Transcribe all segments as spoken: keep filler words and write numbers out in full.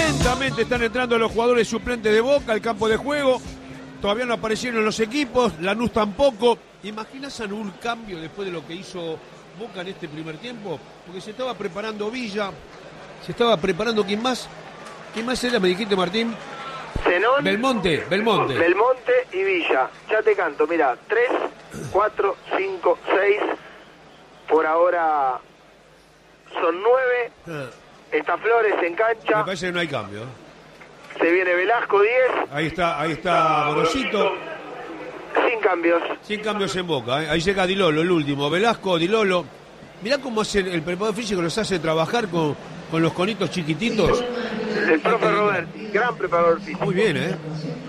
Lentamente están entrando los jugadores suplentes de Boca al campo de juego. Todavía no aparecieron los equipos, Lanús tampoco. ¿Imaginas algún cambio después de lo que hizo Boca en este primer tiempo? Porque se estaba preparando Villa, se estaba preparando ¿quién más? ¿Quién más era? Me dijiste, Martín. Zenón, Belmonte, Belmonte. Belmonte y Villa. Ya te canto, mira, tres, cuatro, cinco, seis. Por ahora son nueve. Ah. Está Flores en cancha. Me parece que no hay cambio. Se viene Velasco, diez. Ahí está, ahí está Gorosito. Sin cambios. Sin cambios en Boca, ¿eh? Ahí llega Di Lolo, el último. Velasco, Di Lolo. Mirá cómo hace el preparador físico, los hace trabajar con, con los conitos chiquititos. El profe Roberti, gran preparador físico. Muy bien, ¿eh?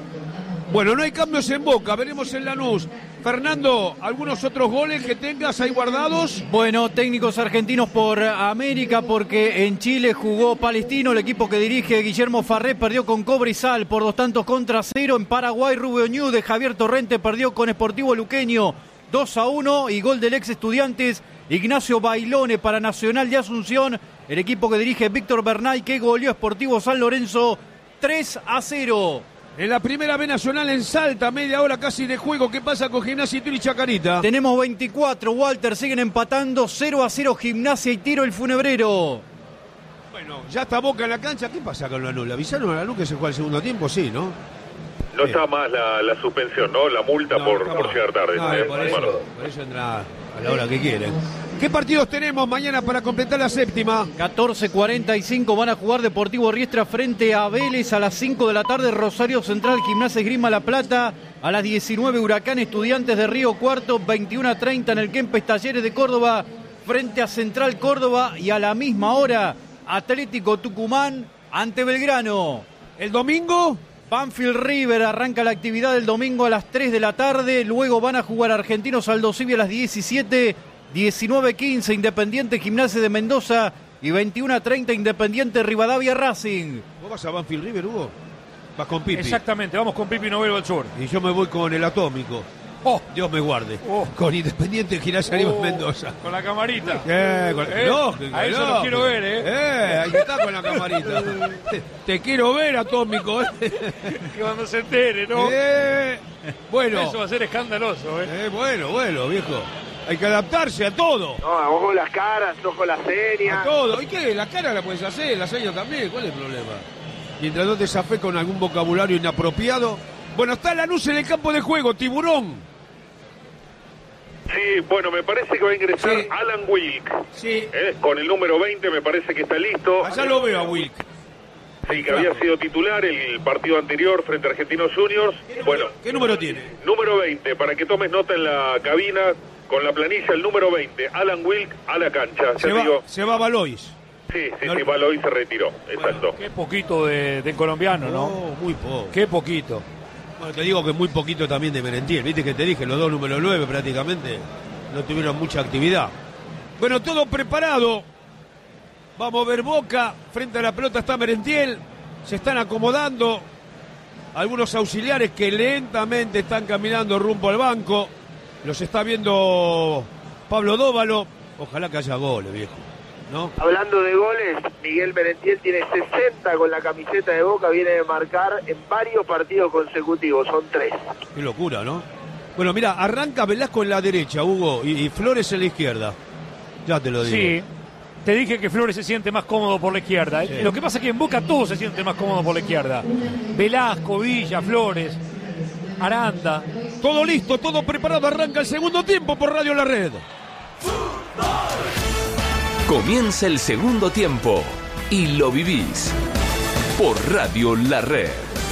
Bueno, no hay cambios en Boca, veremos en Lanús. Fernando, ¿algunos otros goles que tengas ahí guardados? Bueno, técnicos argentinos por América, porque en Chile jugó Palestino, el equipo que dirige Guillermo Farré perdió con Cobresal por dos tantos contra cero. En Paraguay, Rubio Ñu de Javier Torrente perdió con Sportivo Luqueño dos a uno y gol del ex Estudiantes Ignacio Bailone para Nacional de Asunción, el equipo que dirige Víctor Bernay, que goleó a Sportivo San Lorenzo tres a cero. En la primera B Nacional en Salta, media hora casi de juego. ¿Qué pasa con Gimnasia y Tiro y Chacarita? Tenemos veinticuatro, Walter, siguen empatando cero a cero Gimnasia y Tiro el Funebrero. Bueno, ya está Boca en la cancha. ¿Qué pasa con Lanús? ¿Le avisaron a Lanús que se juega el segundo tiempo? Sí, ¿no? No está más la, la suspensión, ¿no? La multa no, por, por llegar tarde. No, ¿eh? por, eso, bueno. por eso entra a la hora que quieren. ¿Qué partidos tenemos mañana para completar la séptima? catorce cuarenta y cinco van a jugar Deportivo Riestra frente a Vélez. A las cinco de la tarde Rosario Central, Gimnasia Esgrima La Plata. A las diecinueve Huracán Estudiantes de Río Cuarto. veintiuno a treinta en el Kempes Talleres de Córdoba frente a Central Córdoba. Y a la misma hora Atlético Tucumán ante Belgrano. ¿El domingo? Banfield River arranca la actividad del domingo a las tres de la tarde. Luego van a jugar Argentinos Aldosivi a las diecisiete. diecinueve quince Independiente Gimnasia de Mendoza y veintiuno a treinta Independiente Rivadavia Racing. ¿Vos vas a Banfield River, Hugo? Vas con Pipi. Exactamente, vamos con Pipi Novelo al sur. Y yo me voy con el Atómico. Oh. Dios me guarde. Oh. Con Independiente Gimnasia de Oh. Mendoza. Con la camarita. Eh, con... Eh, Lógico, a eso lógico. los quiero ver, ¿eh? Eh, ahí está con la camarita. te, te quiero ver, Atómico. Que cuando se entere, ¿no? Eh, bueno. Eso va a ser escandaloso, ¿eh? Eh, bueno, bueno, viejo. Hay que adaptarse a todo. No, ojo las caras, ojo las señas. A todo. ¿Y qué? La cara la puedes hacer, la seña también. ¿Cuál es el problema? Mientras no te zafé con algún vocabulario inapropiado. Bueno, está Lanús en el campo de juego, Tiburón. Sí, bueno, me parece que va a ingresar Sí. Alan Wilk. Sí. ¿eh? Con el número veinte me parece que está listo. Allá lo veo a Wilk. Sí, que había sido titular el partido anterior frente a Argentinos Juniors. Bueno, ¿Qué número tiene? número veinte, para que tomes nota en la cabina, con la planilla, el número veinte, Alan Wilk a la cancha. Ya Se te va, digo, se va Valois. sí, sí, No- sí, Baloy se retiró, exacto. Qué poquito de, de colombiano, ¿no? No, muy poco. Qué poquito. Bueno, te digo que muy poquito también de Merentiel. Viste que te dije, los dos número nueve prácticamente no tuvieron mucha actividad. Bueno, todo preparado. Vamos a ver Boca. Frente a la pelota está Merentiel. Se están acomodando algunos auxiliares que lentamente están caminando rumbo al banco. Los está viendo Pablo Dóvalo. Ojalá que haya goles, viejo, ¿no? Hablando de goles, Miguel Merentiel tiene sesenta con la camiseta de Boca, viene de marcar en varios partidos consecutivos, son tres. Qué locura, ¿no? Bueno, mira, arranca Velasco en la derecha, Hugo, y, y Flores en la izquierda. Ya te lo digo. Sí, te dije que Flores se siente más cómodo por la izquierda. Sí. Lo que pasa es que en Boca todos se sienten más cómodos por la izquierda. Velasco, Villa, Flores, Aranda. Todo listo, todo preparado, arranca el segundo tiempo por Radio La Red. Comienza el segundo tiempo y lo vivís por Radio La Red.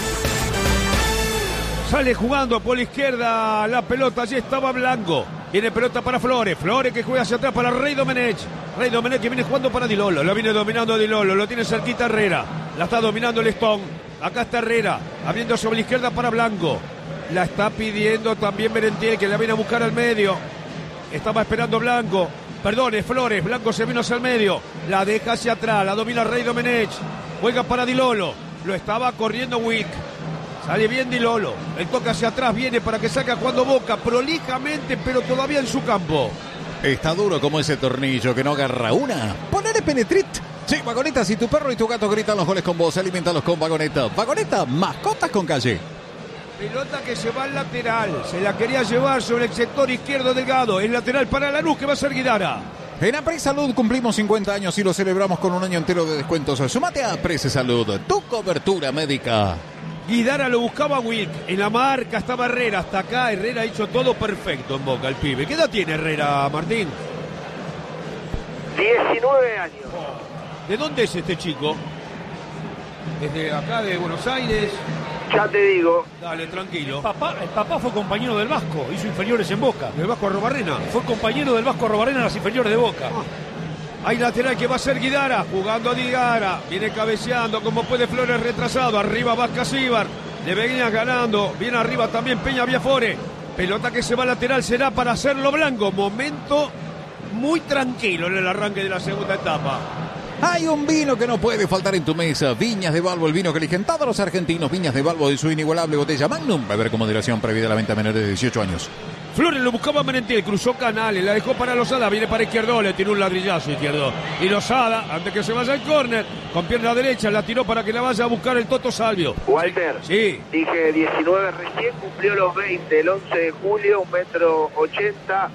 Sale jugando por la izquierda la pelota, allí estaba Blanco. Viene pelota para Flores, Flores que juega hacia atrás para Rey Domenech. Rey Domenech que viene jugando para Di Lolo, lo viene dominando Di Lolo, lo tiene cerquita Herrera. La está dominando el Stone, acá está Herrera, abriendo sobre la izquierda para Blanco. La está pidiendo también Merentiel, que la viene a buscar al medio. Estaba esperando Blanco, perdón, es Flores, Blanco se vino hacia el medio. La deja hacia atrás, la domina Rey Domenech. Juega para Di Lolo, lo estaba corriendo Wick. Sale bien Di Lolo, el toque hacia atrás, viene para que saca jugando Boca, prolijamente, pero todavía en su campo. Está duro como ese tornillo que no agarra una. Ponele Penetrit. Sí, Vagoneta, si tu perro y tu gato gritan los goles con vos, alimentalos con Vagoneta. Vagoneta, mascotas con calle. Pelota que se va al lateral. Se la quería llevar sobre el sector izquierdo Delgado. El lateral para Lanús que va a ser Guidara. En Apres Salud cumplimos cincuenta años y lo celebramos con un año entero de descuentos. Sumate a Apres Salud, tu cobertura médica. Guidara lo buscaba Wilk. En la marca estaba Herrera. Hasta acá Herrera hizo todo perfecto en Boca, el pibe. ¿Qué edad tiene Herrera, Martín? diecinueve años. ¿De dónde es este chico? ¿Es de acá, de Buenos Aires? Ya te digo. Dale, tranquilo. El papá, el papá fue compañero del Vasco, hizo inferiores en Boca. ¿Del Vasco Arrobarrena? Fue compañero del Vasco Arrobarrena en las inferiores de Boca. Ah. Hay lateral que va a ser Guidara, jugando a Guidara. Viene cabeceando como puede Flores retrasado. Arriba Vasca Cibar. Le venía ganando. Viene arriba también Peña Viafore. Pelota que se va lateral será para hacerlo blanco. Momento muy tranquilo en el arranque de la segunda etapa. Hay un vino que no puede faltar en tu mesa. Viñas de Balbo, el vino que eligen todos los argentinos. Viñas de Balbo de su inigualable botella Magnum. Beber con moderación, previa la venta a menores de dieciocho años. Flores lo buscaba a Merentiel, cruzó Canales, la dejó para Lozada, viene para Izquierdo, le tiró un ladrillazo Izquierdo. Y Lozada, antes que se vaya al córner, con pierna derecha, la tiró para que la vaya a buscar el Toto Salvio. Walter, sí. Dije diecinueve, recién cumplió los veinte, el once de julio, un metro ochenta.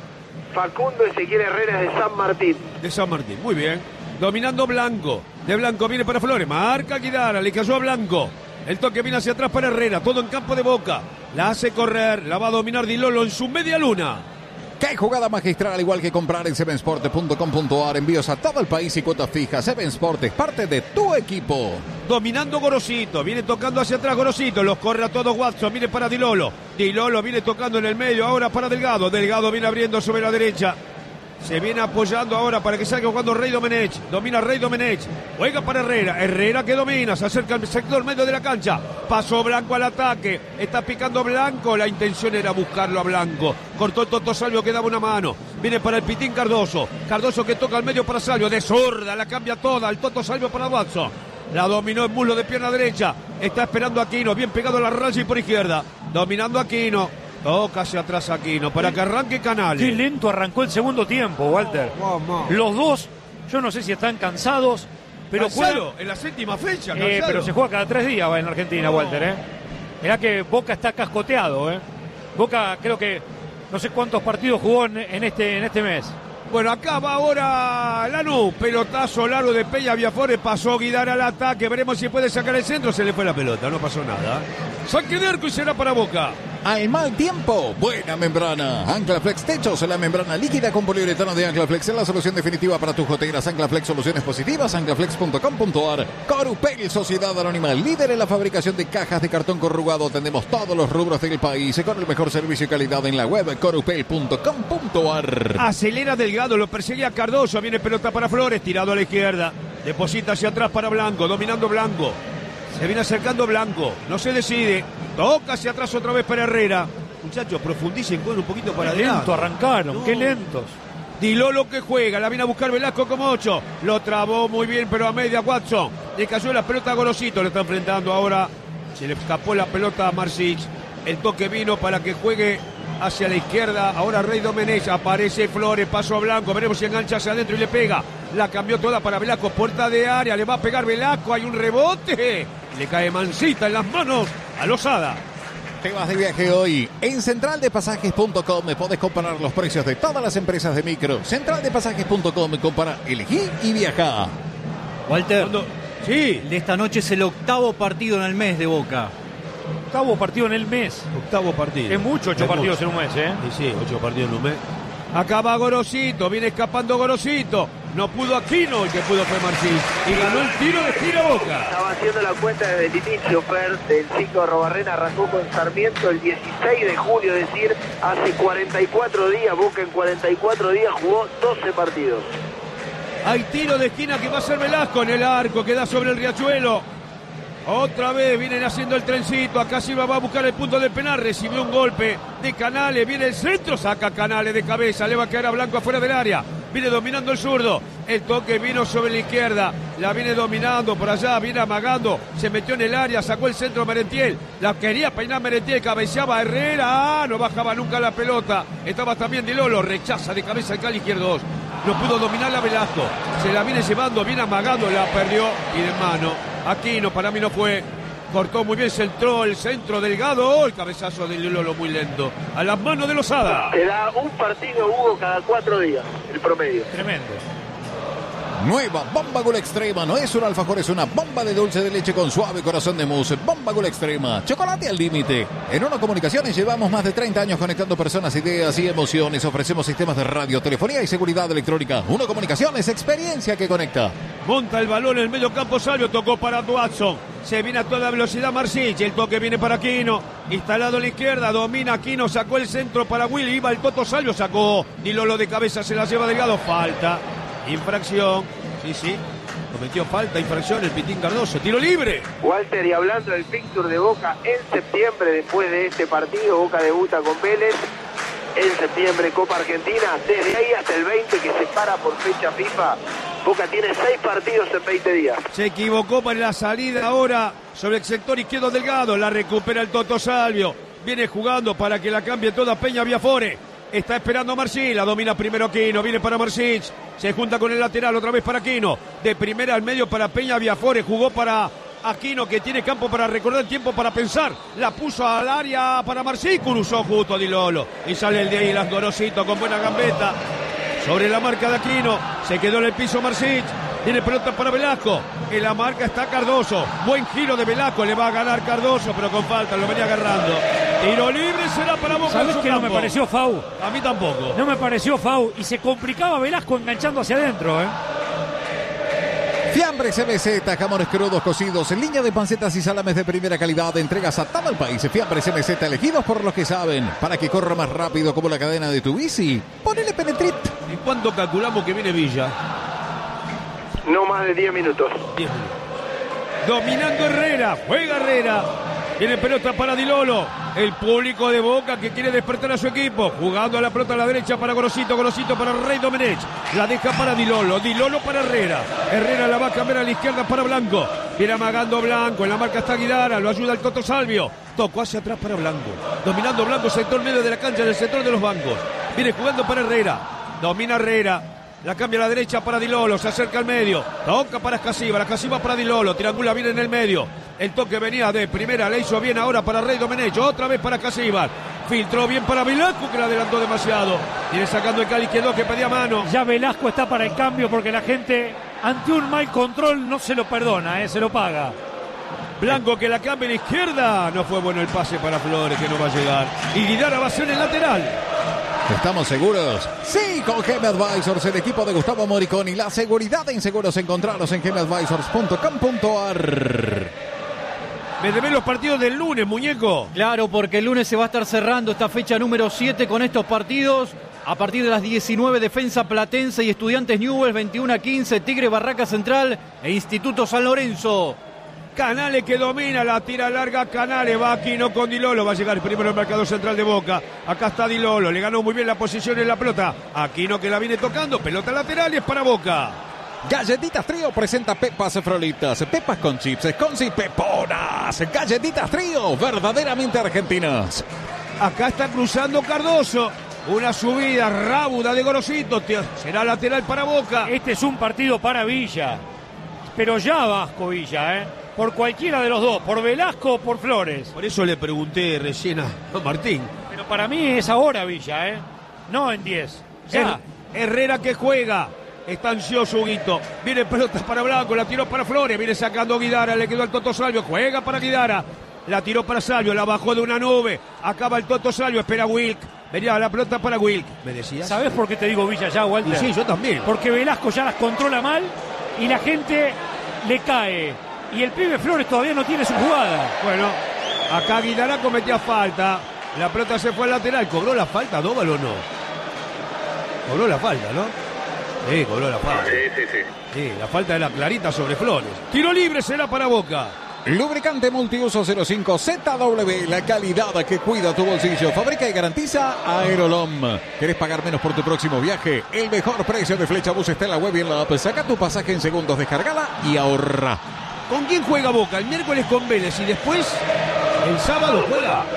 Facundo Ezequiel Herrera de San Martín. De San Martín, muy bien. Dominando Blanco. De Blanco viene para Flores. Marca Guidara. Le cayó a Blanco. El toque viene hacia atrás para Herrera. Todo en campo de Boca. La hace correr. La va a dominar Di Lolo en su media luna. ¡Qué jugada magistral! Igual que comprar en seven sport punto com punto a r. Envíos a todo el país y cuotas fijas. Seven Sport es parte de tu equipo. Dominando Gorosito. Viene tocando hacia atrás Gorosito. Los corre a todos Watson. Viene para Di Lolo. Di Lolo viene tocando en el medio. Ahora para Delgado. Delgado viene abriendo sobre la derecha. Se viene apoyando ahora para que salga jugando Rey Domenech. Domina Rey Domenech. Juega para Herrera. Herrera que domina. Se acerca al sector medio de la cancha. Pasó Blanco al ataque. Está picando Blanco. La intención era buscarlo a Blanco. Cortó el Toto Salvio que daba una mano. Viene para el Pitín Cardoso. Cardoso que toca al medio para Salvio. De zurda. La cambia toda. El Toto Salvio para Watson. La dominó en muslo de pierna derecha. Está esperando a Aquino. Bien pegado a la raya y por izquierda. Dominando a Aquino. Toca hacia atrás Aquino para que arranque Canales. Qué lento arrancó el segundo tiempo, Walter. Oh, oh, oh. Los dos, yo no sé si están cansados, pero Cansado, juegan... en la séptima fecha, eh, pero se juega cada tres días en Argentina, oh. Walter. ¿eh? Mirá que Boca está cascoteado. ¿eh? Boca creo que no sé cuántos partidos jugó en, en, este, en este mes. Bueno, acá va ahora Lanús. Pelotazo largo de Peña Viafore. Pasó Guidara al ataque. Veremos si puede sacar el centro. Se le fue la pelota. No pasó nada. Saque de arco y será para Boca. Al mal tiempo, buena membrana. Anclaflex Techos, la membrana líquida con poliuretano de Anclaflex es la solución definitiva para tus goteras. Anclaflex, soluciones positivas, anclaflex punto com punto a r. Corupel, Sociedad Anónima, líder en la fabricación de cajas de cartón corrugado. Atendemos todos los rubros del país con el mejor servicio y calidad en la web corupel punto com punto a r. Acelera Delgado, lo perseguía Cardoso. Viene pelota para Flores, tirado a la izquierda. Deposita hacia atrás para Blanco, dominando Blanco. Se viene acercando Blanco, no se decide. Toca hacia atrás otra vez para Herrera. Muchachos, profundicen con un poquito para Qué adelante. lento arrancaron, No. qué lentos. Di Lolo que juega, la viene a buscar Velasco como ocho. Lo trabó muy bien, pero a media Watson. Le cayó la pelota a Gorosito, le está enfrentando ahora. Se le escapó la pelota a Marsix. El toque vino para que juegue hacia la izquierda. Ahora Rey Domenech, aparece Flores, paso a Blanco. Veremos si engancha hacia adentro y le pega. La cambió toda para Velasco, puerta de área. Le va a pegar Velasco, hay un rebote. Le cae Mancita en las manos a Lozada. Te vas de viaje hoy. En central de pasajes punto com podés comparar los precios de todas las empresas de micro. central de pasajes punto com, compara, elegí y viaja. Walter, Cuando... Sí, de esta noche es el octavo partido en el mes de Boca. Octavo partido en el mes. octavo partido. Es mucho, ocho Es partidos mucho. en un mes, ¿eh? Sí, sí, ocho partidos en un mes. Acá va Gorosito, viene escapando Gorosito. No pudo Aquino, el que pudo fue Marcís. Y ganó el tiro de gira Boca. Estaba haciendo la cuenta desde el inicio, Fer, del ciclo Arrobarrena. Arrancó con Sarmiento el dieciséis de julio, es decir, hace cuarenta y cuatro días. Boca en cuarenta y cuatro días jugó doce partidos. Hay tiro de esquina que va a ser Velasco en el arco, que da sobre el Riachuelo. Otra vez vienen haciendo el trencito. Acá Silva va a buscar el punto del penal. Recibió un golpe de Canales. Viene el centro. Saca Canales de cabeza. Le va a quedar a Blanco afuera del área. Viene dominando el zurdo. El toque vino sobre la izquierda. La viene dominando por allá. Viene amagando. Se metió en el área. Sacó el centro Merentiel. La quería peinar Merentiel. Cabeceaba Herrera. Ah, no bajaba nunca la pelota. Estaba también Di Lolo. Rechaza de cabeza el Cali izquierdo. No pudo dominar a Velasco. Se la viene llevando, bien amagado, la perdió. Y de mano. Aquino para mí no fue. Cortó muy bien, centró el centro delgado. Oh, el cabezazo de Lolo muy lento. A las manos de Losada. Te da un partido, Hugo, cada cuatro días, el promedio. Tremendo. Nueva Bomba Gol Extrema. No es un alfajor, es una bomba de dulce de leche con suave corazón de mousse. Bomba Gol Extrema. Chocolate al límite. En Uno Comunicaciones llevamos más de treinta años conectando personas, ideas y emociones. Ofrecemos sistemas de radio, telefonía y seguridad electrónica. Uno Comunicaciones, experiencia que conecta. Monta el balón en el medio campo. Salvio tocó para Watson. Se viene a toda velocidad Marsic. El toque viene para Aquino. Instalado a la izquierda. Domina Aquino. Sacó el centro para Will. Iba el Toto Salvio. Sacó. Di Lolo de cabeza. Se la lleva Delgado. Falta. Infracción, sí, sí, cometió falta, infracción el Pitín Cardoso, tiro libre. Walter, y hablando del fixture de Boca, en septiembre, después de este partido, Boca debuta con Vélez, en septiembre Copa Argentina, desde ahí hasta el veinte que se para por fecha FIFA, Boca tiene seis partidos en veinte días. Se equivocó para la salida ahora sobre el sector izquierdo Delgado, la recupera el Toto Salvio, viene jugando para que la cambie toda Peña Viafore. Está esperando a Marsic, la domina primero Aquino, viene para Marsic, se junta con el lateral, otra vez para Aquino, de primera al medio para Peña Viafore, jugó para Aquino que tiene campo para recordar, tiempo para pensar, la puso al área para Marsic, cruzó justo Di Lolo, y sale el de ahí, las Gorosito con buena gambeta, sobre la marca de Aquino, se quedó en el piso Marsic, tiene pelota para Velasco, en la marca está Cardoso, buen giro de Velasco, le va a ganar Cardoso, pero con falta, lo venía agarrando. Tiro libre será para Boca. ¿Sabes que no me pareció Fau? A mí tampoco. No me pareció Fau y se complicaba Velasco enganchando hacia adentro, ¿eh? Fiambres M Z, jamones crudos cocidos en línea de pancetas y salames de primera calidad. Entregas a todo el país. Fiambres M Z, elegidos por los que saben. Para que corra más rápido como la cadena de tu bici. Ponele Penetrit. ¿Y cuánto calculamos que viene Villa? No más de diez minutos. diez minutos. Dominando Herrera. Juega Herrera. Tiene pelota para Di Lolo. El público de Boca que quiere despertar a su equipo. Jugando a la pelota a la derecha para Gorosito. Gorosito para Rey Domenech. La deja para Di Lolo. Di Lolo para Herrera. Herrera la va a cambiar a la izquierda para Blanco. Viene amagando Blanco. En la marca está Guidara. Lo ayuda el Toto Salvio. Tocó hacia atrás para Blanco. Dominando Blanco. Sector medio de la cancha. En el sector de los bancos. Viene jugando para Herrera. Domina Herrera. La cambia a la derecha para Di Lolo, se acerca al medio, toca para Escasiba, la Escasiba para Di Lolo, triangula bien en el medio, el toque venía de primera, le hizo bien ahora para Rey Domenech, otra vez para Escasiba, filtró bien para Velasco que la adelantó demasiado, viene sacando el Cali, quedó que pedía mano. Ya Velasco está para el cambio porque la gente ante un mal control no se lo perdona, ¿eh? Se lo paga. Blanco que la cambia a la izquierda, no fue bueno el pase para Flores que no va a llegar, y Guidara va a ser el lateral. ¿Estamos seguros? Sí, con G M Advisors, el equipo de Gustavo Moriconi. La seguridad en seguros, encontraros en G M Advisors punto com punto a r. Me deben los partidos del lunes, muñeco. Claro, porque el lunes se va a estar cerrando esta fecha número siete con estos partidos. A partir de las diecinueve, Defensa Platense y Estudiantes Newell's, veintiuno a quince, Tigre Barraca Central e Instituto San Lorenzo. Canales que domina, la tira larga, Canales, va Aquino con Di Lolo, va a llegar primero el marcador central de Boca, acá está Di Lolo, le ganó muy bien la posición en la pelota, Aquino que la viene tocando, pelota lateral y es para Boca. Galletitas Trío presenta Pepas Frolitas, Pepas con chips, con y peponas, Galletitas Trío, verdaderamente argentinas. Acá está cruzando Cardoso, una subida rábuda de Gorosito, será lateral para Boca. Este es un partido para Villa, pero ya Vasco Villa, ¿eh? Por cualquiera de los dos, por Velasco o por Flores. Por eso le pregunté recién a Martín. Pero para mí es ahora Villa, ¿eh? No en diez. Ya. Herrera que juega. Está ansioso Huguito. Viene pelotas para Blanco, la tiró para Flores. Viene sacando Guidara, le quedó al Toto Salvio. Juega para Guidara. La tiró para Salvio, la bajó de una nube. Acaba el Toto Salvio, espera Wilk. Venía la pelota para Wilk. ¿Me decías? ¿Sabés por qué te digo Villa ya, Walter? Y sí, yo también. Porque Velasco ya las controla mal y la gente le cae. Y el pibe Flores todavía no tiene su jugada. Bueno, acá Guidara cometía falta. La pelota se fue al lateral. ¿Cobró la falta, Dóval o no? Cobró la falta, ¿no? Sí, cobró la falta. Sí, sí, sí. Sí, la falta era clarita sobre Flores. Tiro libre será para Boca. Lubricante multiuso cero cinco Z W, la calidad que cuida tu bolsillo. Fabrica y garantiza Aerolom. ¿Querés pagar menos por tu próximo viaje? El mejor precio de Flecha Bus está en la web y en la app. Saca tu pasaje en segundos, descargala y ahorra. ¿Con quién juega Boca? El miércoles con Vélez y después el sábado juega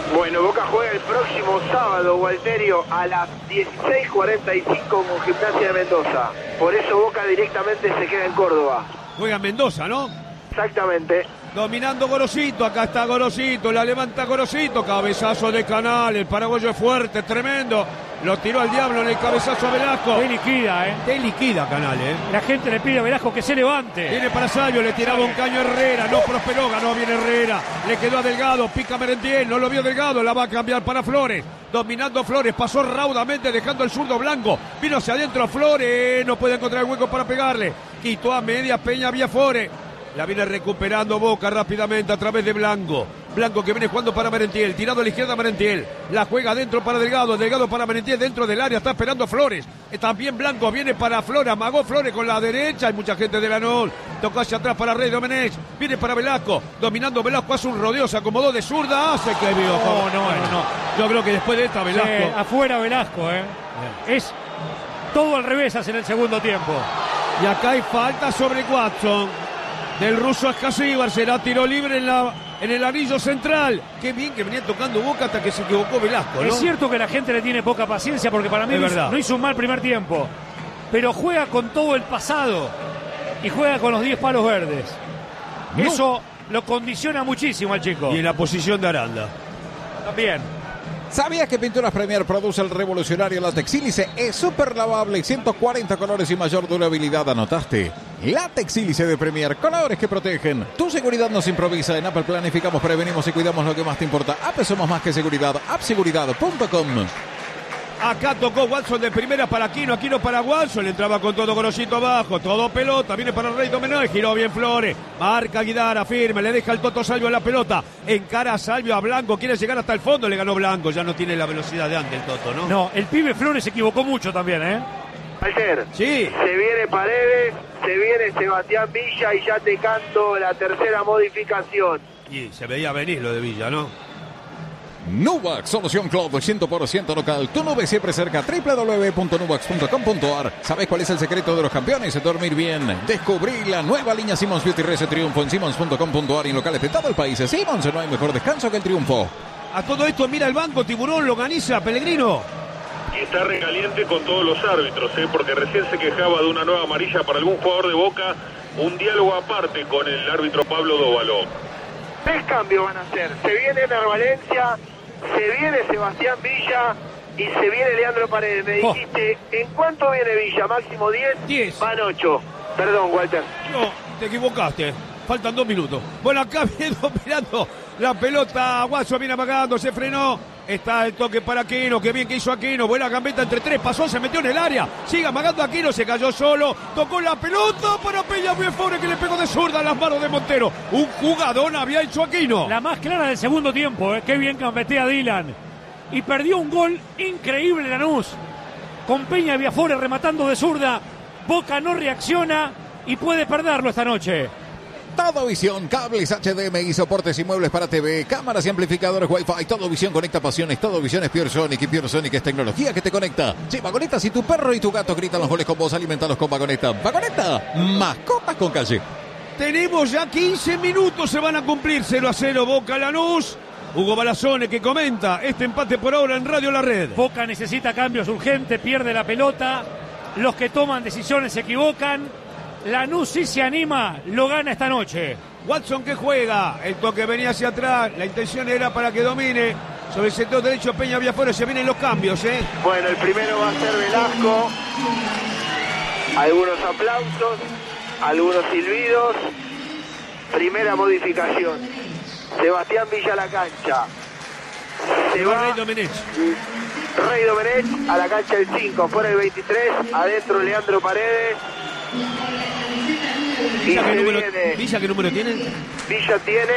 Bueno, Boca juega el próximo sábado, Walterio, a las dieciséis cuarenta y cinco con Gimnasia de Mendoza. Por eso Boca directamente se queda en Córdoba. Juega en Mendoza, ¿no? Exactamente. Dominando Gorosito, acá está Gorosito, la levanta Gorosito, cabezazo de Canal, el paraguayo es fuerte, tremendo, lo tiró al diablo en el cabezazo a Velasco. Te liquida, ¿eh? Te liquida Canal, ¿eh? La gente le pide a Velasco que se levante. Viene para Salvio, le tiraba un caño a Herrera, no prosperó, ganó bien Herrera, le quedó a Delgado, pica Merentiel, no lo vio Delgado, la va a cambiar para Flores, dominando Flores, pasó raudamente dejando el zurdo blanco, vino hacia adentro Flores, no puede encontrar el hueco para pegarle, quitó a media Peña Viafore. La viene recuperando Boca rápidamente a través de Blanco. Blanco que viene jugando para Merentiel. Tirado a la izquierda Merentiel. La juega dentro para Delgado. Delgado para Merentiel dentro del área. Está esperando Flores. También Blanco viene para Flores. Amagó Flores con la derecha. Hay mucha gente de Lanús. Tocó hacia atrás para Rey Domenech. Viene para Velasco. Dominando Velasco. Hace un rodeo. Se acomodó de zurda. Hace que vio. No, no, no, no. Yo creo que después de esta Velasco. Sí, afuera Velasco, ¿eh? Bien. Es todo al revés hace en el segundo tiempo. Y acá hay falta sobre Watson. Del ruso Ascasíbar, será tiro libre en, la, en el anillo central. Qué bien que venía tocando Boca hasta que se equivocó Velasco, ¿no? Es cierto que la gente le tiene poca paciencia porque para mí no hizo, no hizo un mal primer tiempo. Pero juega con todo el pasado y juega con los diez palos verdes. No. Eso lo condiciona muchísimo al chico. Y en la posición de Aranda. También. ¿Sabías que Pinturas Premier produce el revolucionario látex sílice? Es súper lavable, ciento cuarenta colores y mayor durabilidad. ¿Anotaste? Látex sílice de Premier, colores que protegen. Tu seguridad nos improvisa. En Apple planificamos, prevenimos y cuidamos lo que más te importa. Apple somos más que seguridad. app seguridad punto com. Acá tocó Watson de primera para Aquino, Aquino para Watson, le entraba con todo Gorosito abajo, todo pelota, viene para el Rey Domenech, giró bien Flores, marca Guidara, firme, le deja el Toto Salvio a la pelota, encara a Salvio a Blanco, quiere llegar hasta el fondo, le ganó Blanco, ya no tiene la velocidad de antes el Toto, ¿no? No, el pibe Flores se equivocó mucho también, ¿eh? Ayer, sí. Se viene Paredes, se viene Sebastián Villa y ya te canto la tercera modificación. Y se veía venir lo de Villa, ¿no? Nuvax, solución cloud cien por ciento local. Tu nube siempre cerca. doble u doble u doble u punto nuvax punto com punto a r. ¿Sabes cuál es el secreto de los campeones? Dormir bien. Descubrí la nueva línea Simmons Beauty Rese Triunfo en simmons punto com punto a r y en locales de todo el país. Simmons, no hay mejor descanso que el triunfo. A todo esto mira el banco, Tiburón, lo organiza Pellegrino. Y está recaliente con todos los árbitros, ¿eh? Porque recién se quejaba de una nueva amarilla para algún jugador de Boca. Un diálogo aparte con el árbitro Pablo Dóvalo. Tres cambios van a hacer. Se viene Ener Valencia, se viene Sebastián Villa y se viene Leandro Paredes. Me dijiste, oh. ¿En cuánto viene Villa? Máximo diez. diez. Van ocho. Perdón, Walter. No, te equivocaste. Faltan dos minutos. Bueno, acá viene operando la pelota. Watson viene amagando, se frenó. Está el toque para Aquino, qué bien que hizo Aquino, buena gambeta entre tres, pasó, se metió en el área, sigue amagando Aquino, se cayó solo, tocó la pelota para Peña Viafore que le pegó de zurda a las manos de Montero. Un jugadón había hecho Aquino. La más clara del segundo tiempo, ¿eh? Qué bien gambetea Dylan. Y perdió un gol increíble Lanús, con Peña Viafore rematando de zurda. Boca no reacciona y puede perderlo esta noche. Todo Visión, cables H D M I, soportes y muebles para T V, cámaras y amplificadores Wi-Fi. Todo Visión conecta pasiones. Todo Visión es Pure Sonic y Pure Sonic es tecnología que te conecta. Sí, Vagoneta, si tu perro y tu gato gritan los goles con vos, alimentalos con Vagoneta. Vagoneta, mascotas con calle. Tenemos ya quince minutos, se van a cumplir. Cero a cero Boca Lanús. Hugo Balazone que comenta este empate por ahora en Radio La Red. Boca necesita cambios urgentes, pierde la pelota. Los que toman decisiones se equivocan. Lanús sí se anima, lo gana esta noche. Watson que juega, el toque venía hacia atrás, la intención era para que domine. Sobre el sector derecho Peña Viafore, se vienen los cambios, ¿eh? Bueno, el primero va a ser Velasco. Algunos aplausos, algunos silbidos. Primera modificación. Sebastián Villa a la cancha. Se va Rey Domenech. Rey Domenech a la cancha el cinco, fuera el veintitrés, adentro Leandro Paredes. Villa, ¿qué número, Villa, ¿qué número tiene? Villa tiene,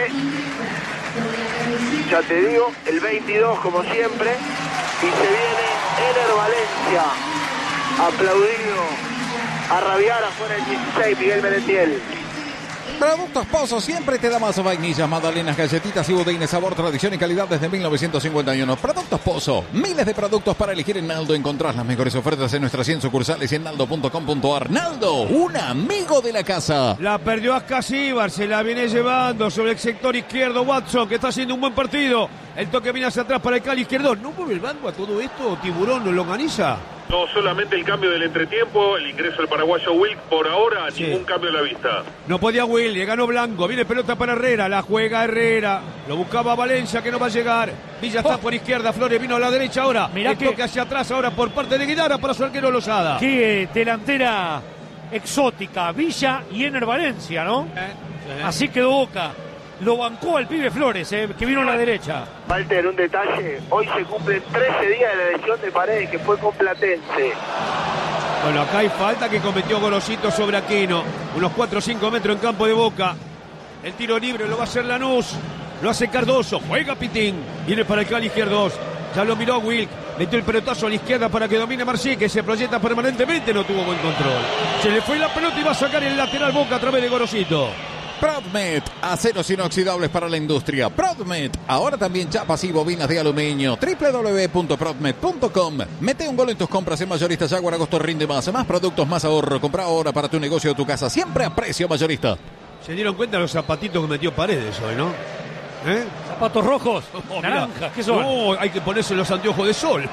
ya te digo, el veintidós como siempre. Y se viene Ener Valencia, aplaudido, a rabiar afuera el dieciséis, Miguel Merentiel. Productos Pozo siempre te da más vainillas, magdalenas, galletitas y budines, sabor, tradición y calidad desde mil novecientos cincuenta y uno. Productos Pozo, miles de productos para elegir en Naldo. Encontrás las mejores ofertas en nuestras cien sucursales y en naldo punto com punto ar. Naldo, un amigo de la casa. La perdió Ascasíbar, se la viene llevando sobre el sector izquierdo Watson, que está haciendo un buen partido. El toque viene hacia atrás para el Cali izquierdo. ¿No mueve el banco a todo esto? ¿Tiburón no lo organiza? No, solamente el cambio del entretiempo, el ingreso del paraguayo Wilk. Por ahora, sí. Ningún cambio a la vista. No podía Will, le ganó Blanco. Viene pelota para Herrera, la juega Herrera. Lo buscaba Valencia, que no va a llegar. Villa está oh. por izquierda, Flores vino a la derecha ahora. Mirá el que... toque hacia atrás ahora por parte de Guidara para su arquero Lozada. Qué delantera exótica, Villa y Ener Valencia, ¿no? Eh, eh. Así quedó Boca. Lo bancó al pibe Flores, eh, que vino a la derecha. Walter, un detalle. Hoy se cumplen trece días de la lesión de Paredes, que fue con Platense. Bueno, acá hay falta que cometió Gorosito sobre Aquino. Unos cuatro o cinco metros en campo de Boca. El tiro libre lo va a hacer Lanús. Lo hace Cardoso. Juega Pitín. Viene para el Cali izquierdo. Ya lo miró Wilk. Metió el pelotazo a la izquierda para que domine Marcí, que se proyecta permanentemente. No tuvo buen control. Se le fue la pelota y va a sacar el lateral Boca a través de Gorosito. Prodmet, aceros inoxidables para la industria. Prodmet, ahora también chapas y bobinas de aluminio. doble u doble u doble u punto prodmet punto com. Mete un gol en tus compras en Mayorista Jaguar. Agosto rinde más. Más productos, más ahorro. Compra ahora para tu negocio o tu casa. Siempre a precio mayorista. Se dieron cuenta los zapatitos que metió Paredes hoy, ¿no? ¿Eh? Zapatos rojos, oh, naranjas, ¿qué son? No, hay que ponerse los anteojos de sol.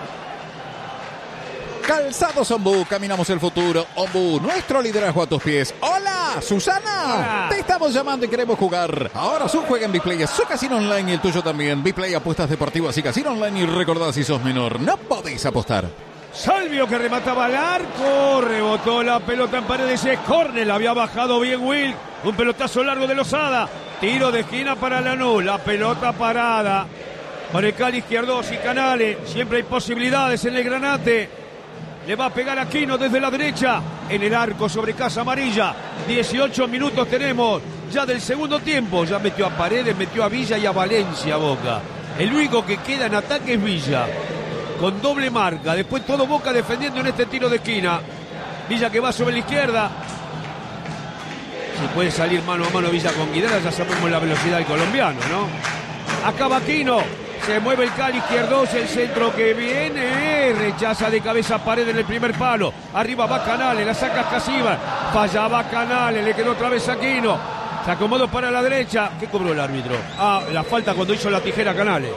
Calzados Ombú, caminamos el futuro. Ombú, nuestro liderazgo a tus pies. ¡Hola, Susana! Hola. Te estamos llamando y queremos jugar. Ahora su juega en Biplay, su casino online y el tuyo también. Biplay, apuestas deportivas y casino online. Y recordad, si sos menor, no podéis apostar. Salvio que remataba al arco, rebotó la pelota en Paredes, es córner, la había bajado bien Will, un pelotazo largo de Lozada, tiro de esquina para Lanús, la pelota parada por el Cali izquierdo y Canales, siempre hay posibilidades en el Granate, le va a pegar Aquino desde la derecha, en el arco sobre Casa Amarilla, dieciocho minutos tenemos ya del segundo tiempo, ya metió a Paredes, metió a Villa y a Valencia Boca, el único que queda en ataque es Villa. Con doble marca, después todo Boca defendiendo en este tiro de esquina. Villa que va sobre la izquierda. Si puede salir mano a mano Villa con Guidara, ya sabemos la velocidad del colombiano, ¿no? Acaba Aquino, se mueve el Cali izquierdo, el centro que viene, rechaza de cabeza Paredes en el primer palo. Arriba va Canales, la saca Ascasíbar, fallaba Canales, le quedó otra vez Aquino. Se acomodó para la derecha. ¿Qué cobró el árbitro? Ah, la falta cuando hizo la tijera Canales.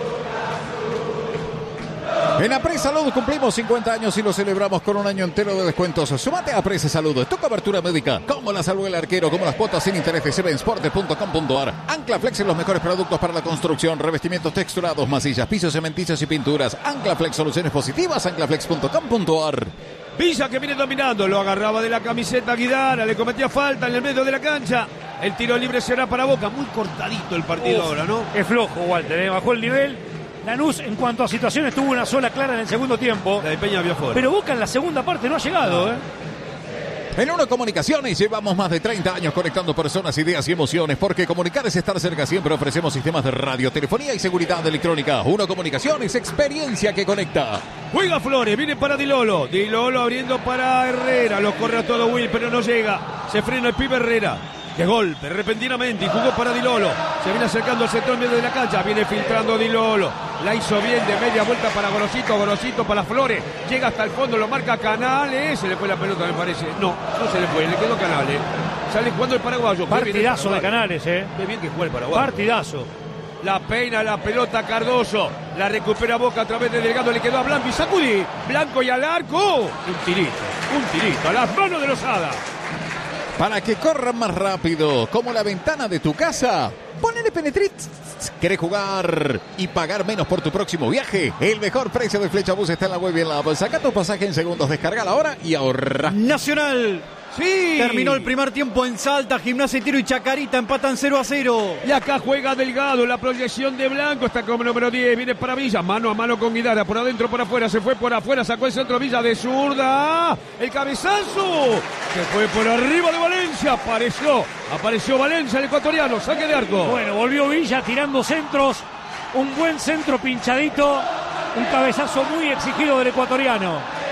En Apres Salud cumplimos cincuenta años y lo celebramos con un año entero de descuentos. Sumate a Apres Salud, es tu cobertura médica, como la salud del arquero, como las cuotas sin interés de sevensport punto com punto ar. Anclaflex en los mejores productos para la construcción, revestimientos texturados, masillas, pisos cementicios y pinturas. Anclaflex, soluciones positivas, anclaflex punto com punto ar. Villa que viene dominando, lo agarraba de la camiseta Guidara, le cometía falta en el medio de la cancha. El tiro libre será para Boca, muy cortadito el partido Uf, ahora, ¿no? Es flojo, Walter, ¿eh? Bajó el nivel. Lanús, en cuanto a situaciones, tuvo una sola clara en el segundo tiempo. La de Peña vio fuera. Pero Boca en la segunda parte no ha llegado, ¿eh? En Uno Comunicaciones llevamos más de treinta años conectando personas, ideas y emociones, porque comunicar es estar cerca. Siempre ofrecemos sistemas de radio, telefonía y seguridad electrónica. Uno Comunicaciones, experiencia que conecta. Juega Flores, viene para Dilolo. Dilolo abriendo para Herrera. Lo corre a todo Will, pero no llega. Se frena el pibe Herrera. De golpe, repentinamente, y jugó para Dilolo. Se viene acercando al sector medio de la cancha. Viene filtrando Dilolo. La hizo bien de media vuelta para Gorosito. Gorosito para Flores. Llega hasta el fondo, lo marca Canales. Se le fue la pelota, me parece. No, no se le fue, le quedó Canales. Sale jugando el paraguayo. Partidazo de Canales, eh. Qué bien que juega el paraguayo. Partidazo. La peina la pelota Cardoso. La recupera Boca a través de Delgado. Le quedó a Blanco y sacudí. Blanco y al arco. Un tirito, un tirito. A las manos de Lozada. Para que corran más rápido, como la ventana de tu casa. Ponele Penetrit. ¿Querés jugar y pagar menos por tu próximo viaje? El mejor precio de Flechabús está en la web y en la app. Saca tu pasaje en segundos, descarga la hora y ahorra. Nacional. Sí. Terminó el primer tiempo en Salta, Gimnasia y Tiro y Chacarita empatan cero a cero. Y acá juega Delgado, la proyección de Blanco está como número diez, viene para Villa, mano a mano con Guidara, por adentro, por afuera, se fue por afuera, sacó el centro Villa de zurda, el cabezazo, se fue por arriba de Valencia, apareció, apareció Valencia, el ecuatoriano, saque de arco. Bueno, volvió Villa tirando centros, un buen centro pinchadito, un cabezazo muy exigido del ecuatoriano.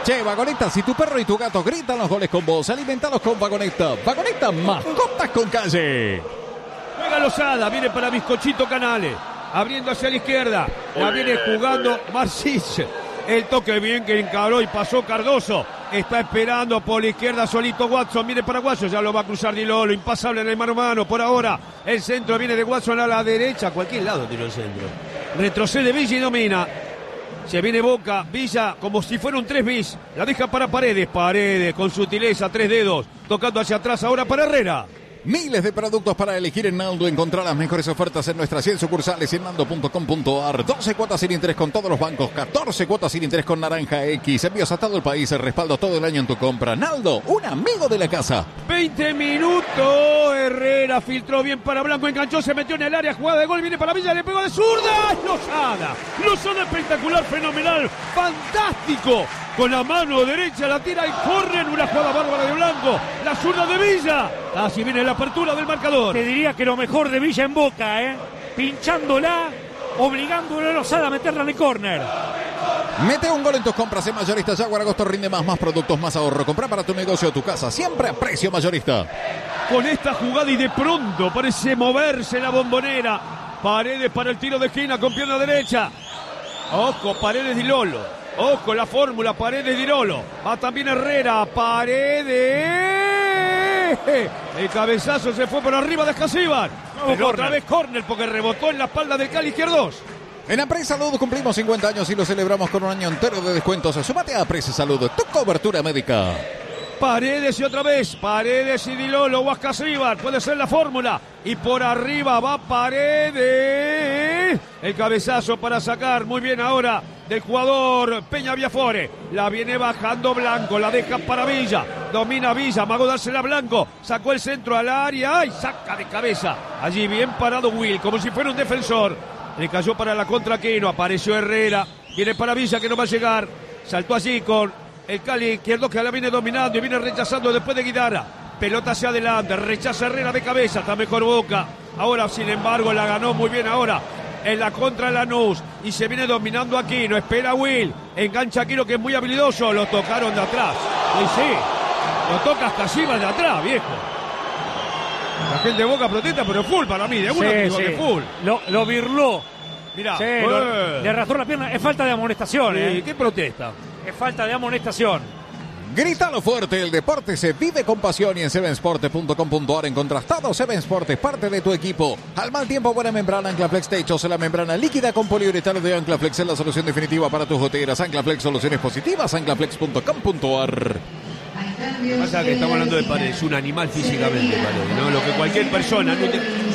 Che, Vagoneta, si tu perro y tu gato gritan los goles con vos, alimentalos con Vagoneta. Vagoneta, mascotas con calle. Juega Lozada, viene para Bizcochito Canales. Abriendo hacia la izquierda. La viene jugando Marcis. El toque bien que encaró y pasó Cardoso. Está esperando por la izquierda solito Watson. Viene para Watson. Ya lo va a cruzar Di Lolo. Impasable en el mano a mano. Por ahora el centro viene de Watson a la derecha. A cualquier lado tiró el centro. Retrocede Villa y domina. Se viene Boca. Villa como si fuera un tres bis. La deja para Paredes. Paredes con sutileza. Tres dedos. Tocando hacia atrás ahora para Herrera. Miles de productos para elegir en Naldo. Encontrar las mejores ofertas en nuestras cien sucursales y en naldo punto com punto ar. doce cuotas sin interés con todos los bancos. catorce cuotas sin interés con Naranja X. Envíos a todo el país. El respaldo todo el año en tu compra. Naldo, un amigo de la casa. veinte minutos. Herrera filtró bien para Blanco. Enganchó, se metió en el área. Jugada de gol. Viene para Villa. Le pegó de zurda. Lozada. Lozada espectacular, fenomenal. Fantástico. Con la mano derecha la tira y corre en una jugada bárbara de Blanco. La zurda de Villa. Así viene la apertura del marcador. Te diría que lo mejor de Villa en Boca, ¿eh? Pinchándola, obligándole a Lozada a meterla en el córner. Mete un gol en tus compras en Mayorista Jaguar. Agosto rinde más, más productos, más ahorro. Compra para tu negocio o tu casa, siempre a precio mayorista. Con esta jugada y de pronto parece moverse la Bombonera. Paredes para el tiro de esquina con pierna derecha. Ojo, Paredes Di Lolo. Ojo, la fórmula, Paredes Di Lolo. Va también Herrera, Paredes. El cabezazo se fue por arriba de Escasíbar. Pero otra vez córner porque rebotó en la espalda del Cali izquierdos. En Apres Salud cumplimos cincuenta años y lo celebramos con un año entero de descuentos. Sumate a Apres Salud, tu cobertura médica. Paredes y otra vez, Paredes y Di Lolo o Escasíbar, puede ser la fórmula. Y por arriba va Paredes. El cabezazo para sacar muy bien ahora del jugador Peña Viafore. La viene bajando Blanco, la deja para Villa. Domina Villa, mago dársela a Blanco. Sacó el centro al área y saca de cabeza. Allí bien parado Will, como si fuera un defensor. Le cayó para la contra Aquino, apareció Herrera. Viene para Villa que no va a llegar. Saltó allí con el Cali izquierdo que la viene dominando y viene rechazando después de Guidara. Pelota hacia adelante, rechaza Herrera de cabeza, está mejor Boca. Ahora, sin embargo, la ganó muy bien ahora. En la contra de Lanús y se viene dominando Aquino, espera Will, engancha Aquino que es muy habilidoso, lo tocaron de atrás. Y sí, lo toca hasta arriba de atrás, viejo. La gente de Boca protesta, pero full para mí, de uno sí, digo sí. que full. Lo, lo birló. Mirá, sí, eh. lo, le arrastró la pierna, es falta de amonestación, Sí, ¿eh? ¿qué protesta? Es falta de amonestación. Grítalo fuerte, el deporte se vive con pasión y en seven sport punto com punto ar encontrás todo. Seven Sport es parte de tu equipo. Al mal tiempo, buena membrana Anclaflex Techos, la membrana líquida con poliuretano de Anclaflex es la solución definitiva para tus goteras. Anclaflex, soluciones positivas, anclaflex punto com punto ar. Lo que pasa es que estamos hablando de Paredes, un animal físicamente, Paredes, ¿no? Lo que cualquier persona, no te,